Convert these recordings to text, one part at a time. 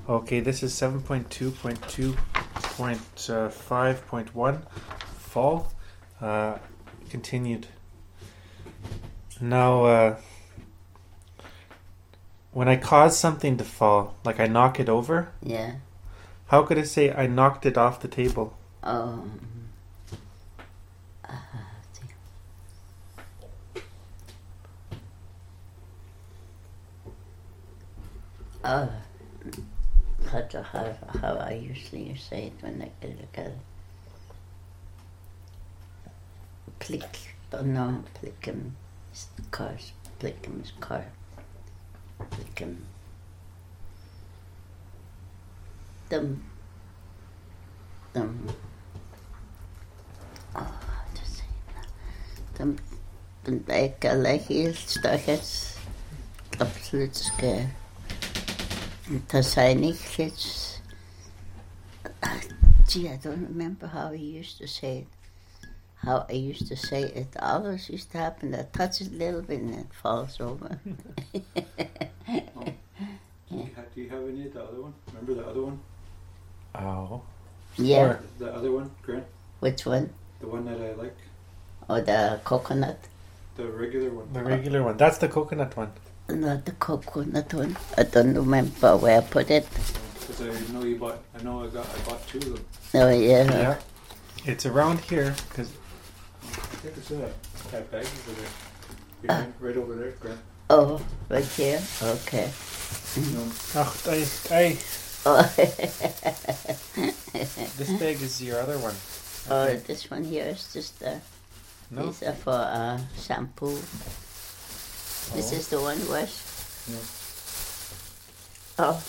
Okay, this is 7.2.2.5.1 fall. Continued. Now, when I cause something to fall, like I knock it over, Yeah. how could I say I knocked it off the table? Oh. How I usually say it when I get a plick. No, plickum is cars. Plickum is car. Plickum. Dum. Oh, how to say that? Dum like heel stoches. Absolut Tasainik. Gee, I don't remember how he used to say it. How I used to say it. Always used to happen. I touch it a little bit and it falls over. Do you have any of the other one? Remember the other one? Oh. Yeah. Or The other one, Grant? Which one? The one that I like? Oh, the coconut? The regular one. the regular one. That's the coconut one. Not the coconut one. I don't remember where I put it. Because I know you bought, I bought two of them. Oh, yeah. Yeah. It's around here, because... I think it's that bag over there. Behind, right over there, Grant. Oh, right here? Okay. Oh, Oh, this bag is your other one. oh, Okay. this one here is just No? these are for shampoo. This Oh. is the one wash. No. Oh.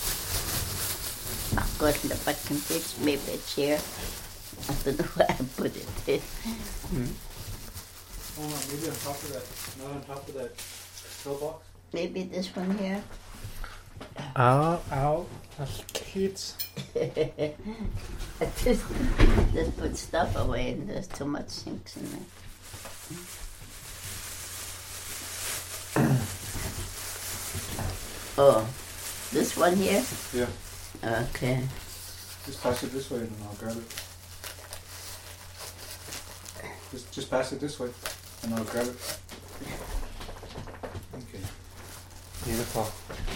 I've got in the bottom page, maybe it's here. I don't know where I put it. Oh, no, maybe on top of that. Not on top of that pillbox. Maybe this one here. Ow. Kids. I just put stuff away and there's too much things in there. Oh, this one here? Yeah. Okay. Just pass it this way and I'll grab it. Just pass it this way and I'll grab it. Okay. Beautiful.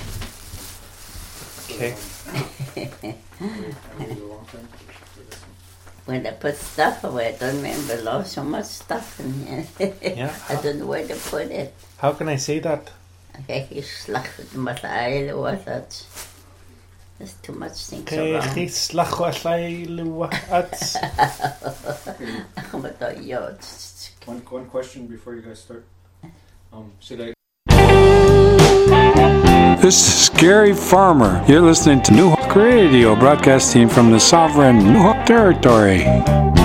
Okay. I waited a long time for this one. When I put stuff away, I don't remember lost so much stuff in here. Yeah. I don't know where to put it. How can I say that? Kijk, je slacht het maar eigenlijk was dat. There's too much things Okay, around. geen slag wat jij luat. Maar dat, ja. One question before you guys start. Should I? This is Gary Farmer. You're listening to New Hope Radio, broadcasting from the sovereign New Hope territory.